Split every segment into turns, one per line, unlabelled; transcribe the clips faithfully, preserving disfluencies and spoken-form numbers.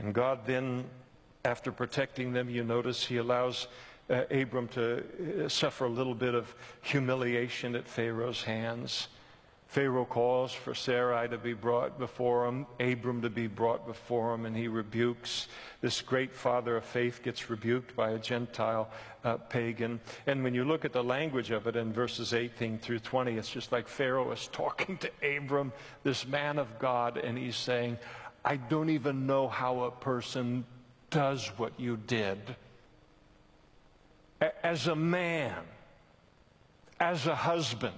And God then, after protecting them, you notice he allows uh, Abram to uh, suffer a little bit of humiliation at Pharaoh's hands. Pharaoh calls for Sarai to be brought before him, Abram to be brought before him, and he rebukes. This great father of faith gets rebuked by a Gentile uh, pagan. And when you look at the language of it in verses eighteen through twenty, it's just like Pharaoh is talking to Abram, this man of God, and he's saying, I don't even know how a person does what you did. As a man, as a husband,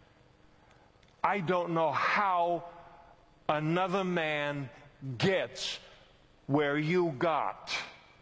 I don't know how another man gets where you got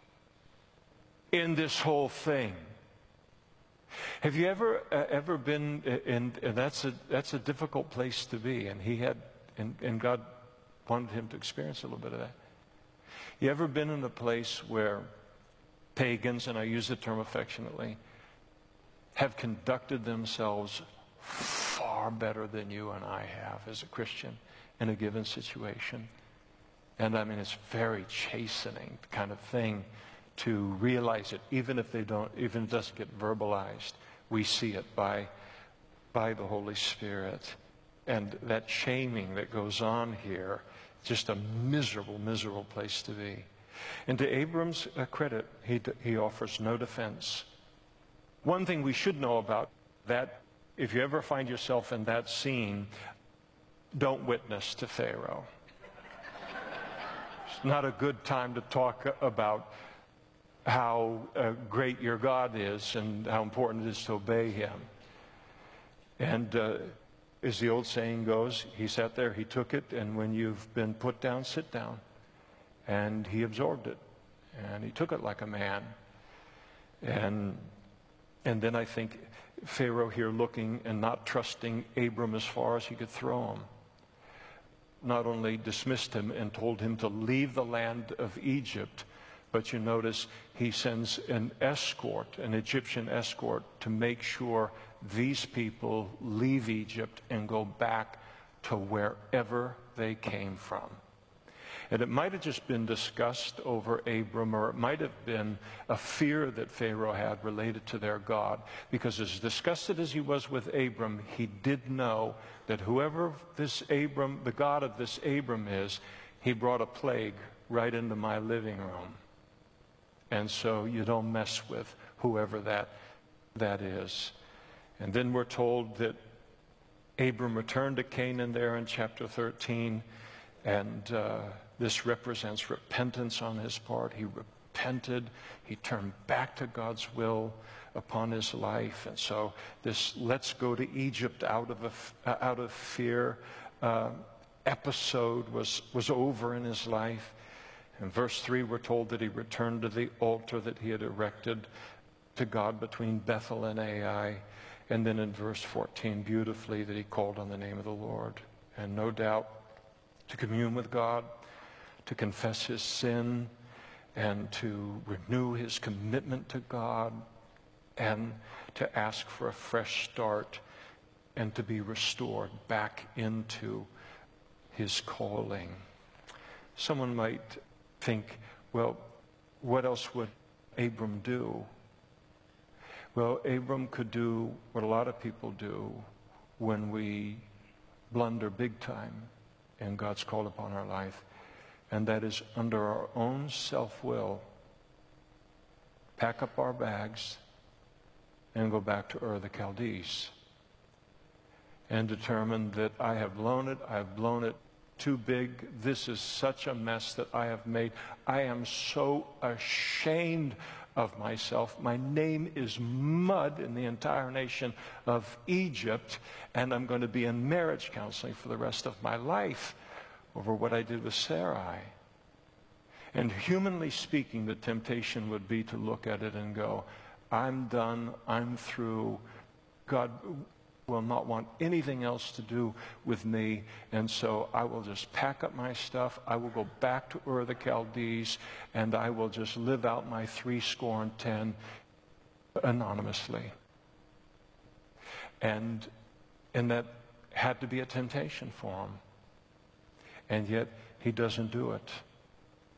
in this whole thing. Have you ever uh, ever been in, and that's a that's a difficult place to be, and he had, and, and God wanted him to experience a little bit of that. You ever been in a place where pagans, and I use the term affectionately, have conducted themselves far better than you and I have as a Christian in a given situation? And I mean, it's very chastening kind of thing to realize it, even if they don't, even if it doesn't get verbalized. We see it by, by the Holy Spirit. And that shaming that goes on here, just a miserable, miserable place to be. And to Abram's uh, credit, he, he offers no defense. One thing we should know about that, if you ever find yourself in that scene, don't witness to Pharaoh. It's not a good time to talk about how uh, great your God is and how important it is to obey him. And uh, as the old saying goes, he sat there, he took it, and when you've been put down, sit down. And he absorbed it, and he took it like a man. And and then I think Pharaoh here looking and not trusting Abram as far as he could throw him, not only dismissed him and told him to leave the land of Egypt, but you notice he sends an escort, an Egyptian escort, to make sure these people leave Egypt and go back to wherever they came from. And it might have just been discussed over Abram, or it might have been a fear that Pharaoh had related to their God, because as disgusted as he was with Abram, he did know that whoever this Abram, the God of this Abram is, he brought a plague right into my living room. And so you don't mess with whoever that that is. And then we're told that Abram returned to Canaan there in chapter thirteen, and uh, this represents repentance on his part. He repented. He turned back to God's will upon his life. And so this let's go to Egypt out of a, uh, out of fear uh, episode was, was over in his life. In verse three, we're told that he returned to the altar that he had erected to God between Bethel and Ai. And then in verse fourteen, beautifully, that he called on the name of the Lord. And no doubt, to commune with God, to confess his sin, and to renew his commitment to God, and to ask for a fresh start, and to be restored back into his calling. Someone might think, well, what else would Abram do? Well, Abram could do what a lot of people do when we blunder big time in God's call upon our life, and that is under our own self-will, pack up our bags and go back to Ur the Chaldees and determine that I have blown it, I have blown it too big, this is such a mess that I have made. I am so ashamed of myself. My name is mud in the entire nation of Egypt, and I'm going to be in marriage counseling for the rest of my life over what I did with Sarai. And humanly speaking, the temptation would be to look at it and go, I'm done, I'm through, God will not want anything else to do with me, and so I will just pack up my stuff, I will go back to Ur the Chaldees, and I will just live out my three score and ten anonymously. And, and that had to be a temptation for him. And yet, he doesn't do it.